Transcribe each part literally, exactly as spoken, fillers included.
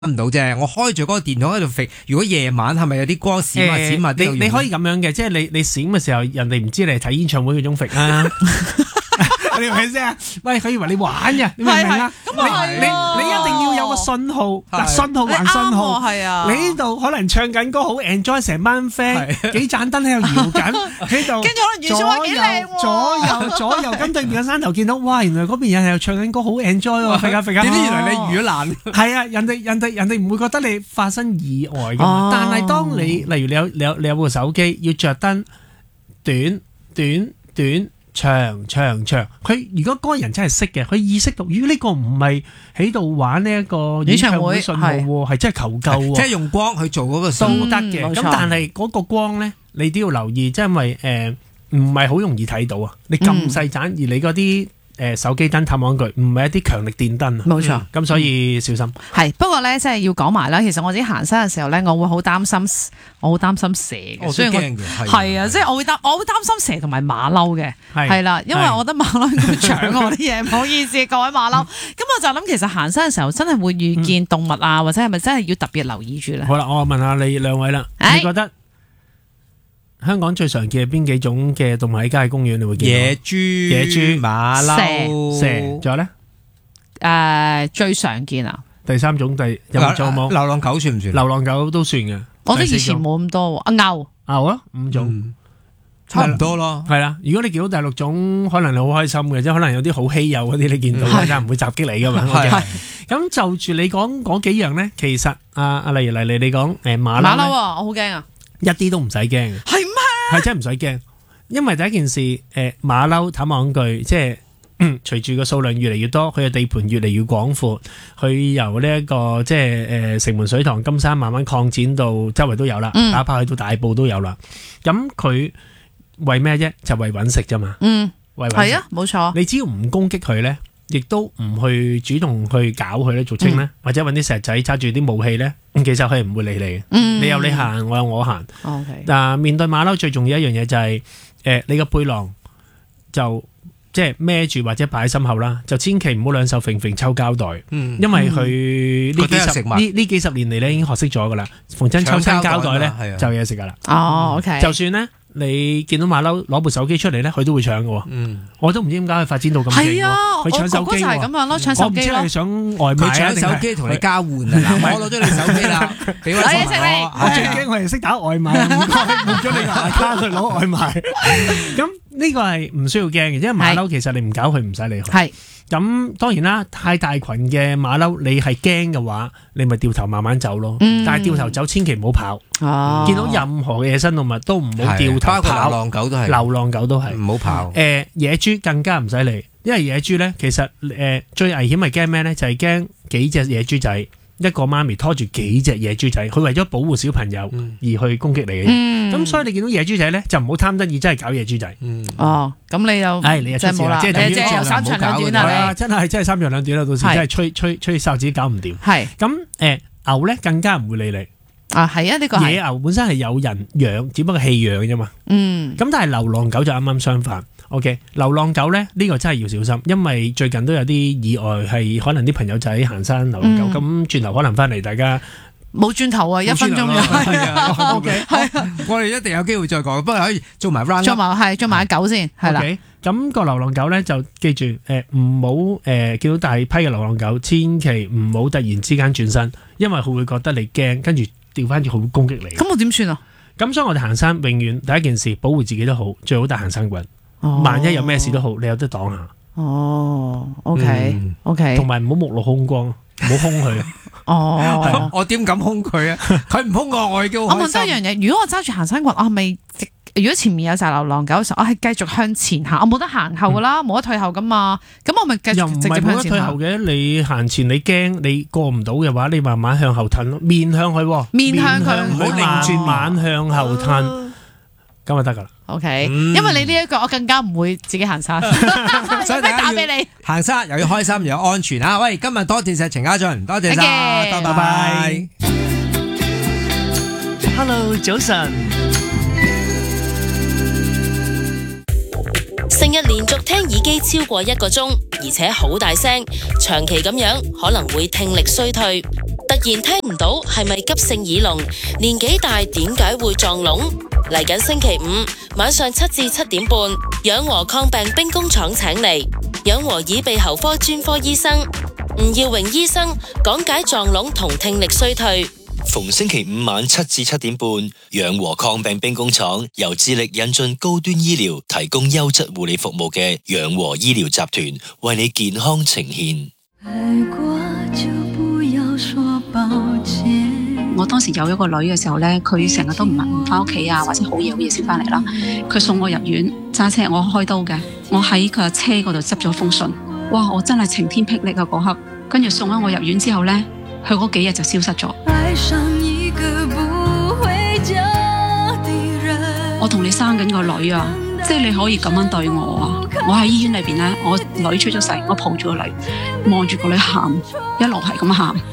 唔到啫，我開住嗰個電筒喺度揈。如果夜晚係咪有啲光閃啊閃啊？ 你你可以咁樣嘅，即係你你閃嘅時候，人哋唔知你係睇演唱會嗰種揈啊。你明唔明先啊？喂，佢以為你玩嘅，你明唔明啊？ 咁啊你你一定要有個信號，嗱信號還信號， 係啊。 你呢度可能唱緊歌好 enjoy， 成班 friend 幾盞燈喺度搖緊，喺度跟住可能袁小華幾靚喎， 左右左右咁對面個山頭見到，哇！原來嗰邊人係唱緊歌好 enjoy 喎，揈下揈下。 點知原來你遇咗爛？ 係啊，人哋人哋人哋唔會覺得你發生意外噶嘛。但係當你例如你有你有你有部手機要着燈，短短短。長長長，佢如果嗰個人真係識嘅，佢意識到，咦呢個唔係喺度玩呢一個演唱會信號喎，係真係求救喎， 即係用光去做嗰個都得嘅。咁但係嗰個光咧，你都要留意，即係因為誒唔係好容易睇到啊。你咁細盞，而你嗰啲誒手機燈探網具唔係一啲強力電燈啊， 冇錯。 咁所以小心。 係不過咧，即係要講埋啦。其實我自己行山嘅時候咧，我會好擔心，我好擔心蛇嘅，所以我係啊，即係我會擔，我會擔心蛇同埋馬騮嘅，係啦，因為我覺得馬騮會搶我啲嘢，唔好意思各位馬騮。咁我就諗，其實行山嘅時候真係會遇見動物啊，或者係咪真係要特別留意住咧？ 好啦，我問下你兩位啦，你覺得香港最常見係邊幾種嘅動物喺郊野公園你會見到？ 野豬、 野豬、 馬騮、 蛇，仲有咧？ 誒，最常見啊！ 第三種第有冇做冇？ 流浪狗算唔算？ 流浪狗都算嘅。 我覺得以前冇咁多啊，牛牛咯，五種， 差唔多咯。 係啦，如果你見到第六種，可能你好開心嘅，即係可能有啲好稀有嗰啲，你見到大家唔會襲擊你噶嘛。係。咁就住你講嗰幾樣咧，其實啊啊，例如嚟嚟你講誒馬騮， 馬騮啊，我好驚啊！ 一啲都唔使驚嘅。 係咩？ 係真係唔使驚，因為第一件事，誒馬騮探網具，即係隨住個數量越嚟越多，佢嘅地盤越嚟越廣闊，佢由呢一個即係誒城門水塘金山慢慢擴展到周圍都有啦，打炮去到大埔都有啦。咁佢為咩啫？就為揾食啫嘛。嗯，為揾食。係啊，冇錯。你只要唔攻擊佢咧，亦都唔去主動去搞佢咧，俗稱咧，或者揾啲石仔揸住啲武器咧，其實佢係唔會理你嘅。嗯，你有你行，我有我行。OK。但面對馬騮最重要一樣嘢就係、是，誒、呃，你個背囊就即係孭住或者擺喺心口啦，就千祈唔好兩手揈揈抽膠袋。嗯。因為佢呢幾十呢呢幾十年嚟咧已經學識咗噶啦，逢親抽親膠袋咧就有嘢食噶啦。哦 ，OK。就算咧。你見到馬騮攞部手機出嚟咧，佢都會搶嘅。嗯，我都唔知點解佢發展到咁勁。係啊，佢搶手機。我係咁樣咯，搶手機咯。我唔知係想外賣啊，定係搶手機同你交換啊？我攞咗你手機啦，俾我嘢食你。我最驚我係識打外賣，唔該換咗你牙卡去攞外賣。咁呢個係唔需要驚嘅，因為馬騮其實你唔搞佢唔使理佢。係。咁當然啦，太大群嘅馬騮，你係驚嘅話，你咪掉頭慢慢走咯。嗯、但係掉頭走，千祈唔好跑。哦，見到任何嘅野生動物都唔好掉頭跑。流浪狗都係，流浪狗都係唔好跑。誒、呃，野豬更加唔使理，因為野豬咧，其實誒、呃、最危險係驚咩咧？就係、是、驚幾隻野豬仔。一個媽咪拖住幾隻野豬仔，佢為咗保護小朋友而去攻擊你嘅。咁、嗯、所以你見到野豬仔咧，就唔好貪得意，真係搞野豬仔。嗯、哦，咁你又係、哎、你又出事啦，即係等於三長兩短啦。真係真係三長兩短啦，到時真係吹吹吹哨子搞唔掂。係咁誒，牛咧更加唔會理你。啊，係啊，呢、這個野牛本身係有人養，只不過棄養啫嘛。嗯。咁但係流浪狗就啱啱相反。OK， 流浪狗咧呢、這個真係要小心，因為最近都有啲意外係可能啲朋友仔行山流浪狗，咁轉、嗯、頭可能翻嚟大家冇轉頭啊，一分鐘就係啊。OK， 係我哋一定有機會再講，不過可以做埋 round， 做埋係做埋狗先係啦。咁、okay，個流浪狗咧就記住誒，唔好誒見到大批嘅流浪狗，千祈唔好突然之間轉身，因為佢會覺得你驚，跟住調翻轉佢會攻擊你。咁我點算啊？咁所以我哋行山永遠第一件事保護自己都好，最好帶行山棍。萬一有咩事都好，你有得擋下。哦 ，OK，OK，、okay, 同埋唔好目露凶光，唔好兇佢。哦，我點敢兇佢啊？佢唔兇我，我已經好開心。我問多一樣嘢，如果我揸住行山棍，我係咪？如果前面有隻流浪狗嘅時候，我係繼續向前行，我冇得行後噶啦，冇、嗯、得退後噶嘛。咁我咪繼續直接向前行。又唔係冇得退後嘅，你行前你驚你過唔到嘅話，你慢慢向後褪咯，面向佢，面向佢，唔好擰轉慢向後褪，咁就得噶啦。OK，、嗯、因為你呢一個我更加唔會自己行山，所以打俾你。行山又要開心又要安全啊！喂，今日多謝晒程家俊，多謝晒，拜拜拜。Hello， 早晨。 成日連續聽耳機超過一個鐘，而且好大聲，長期咁樣可能會聽力衰退。 突然聽唔到係咪急性耳聾？年紀大點解會撞聾？嚟緊星期五晚上七至七點半，養和抗病兵工廠請嚟養和耳鼻喉科專科醫生吳耀榮醫生講解撞聾同聽力衰退。 逢星期五晚七至七點半，養和抗病兵工廠由致力引進高端醫療、提供優質護理服務嘅養和醫療集團為你健康呈現。 我當時有一個女嘅時候呢，佢成日都唔唔翻屋企啊，或者好夜好夜先翻嚟啦。佢送我入院，揸車我開刀嘅，我喺佢車嗰度執咗封信。哇！我真係晴天霹靂啊嗰刻。跟住送咗我入院之後呢，佢嗰幾日就消失咗。我同你生緊個女啊，即係你可以咁樣對我啊！我喺醫院裏邊呢，我女出咗世，我抱住個女，望住個女喊，一路係咁喊。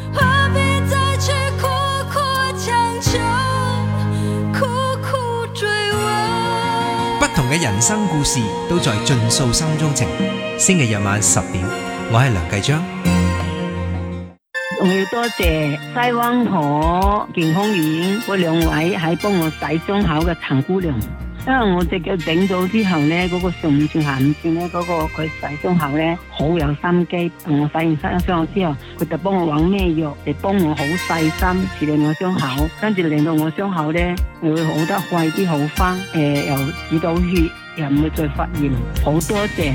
不同嘅人生故事都在盡訴心中情。星期日晚十點，我係梁繼章。 我要多謝西灣河健康院嗰兩位喺幫我洗傷口嘅陳姑娘，因為我隻腳頂咗之後咧，嗰、那個上五寸下五寸咧，嗰、那個佢洗傷口咧好有心機。同我洗完傷口之後，佢就幫我揾咩藥嚟幫我好細心處理我傷口，跟住令到我傷口咧會好得快啲好翻，誒、呃、又止到血，又唔會再發炎，好多謝。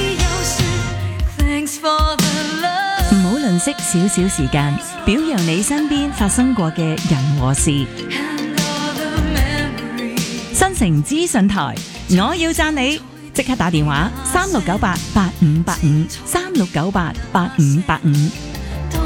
唔好吝嗇少少時間，表揚你身邊發生過嘅人和事。新城資訊台，我要讚你，即刻打電話三六九八八五八五三六九八八五八五。